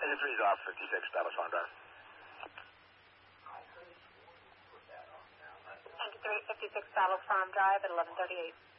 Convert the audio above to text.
3's off 56 Battle Farm Drive. 9356 Battle Farm Drive at 11:38.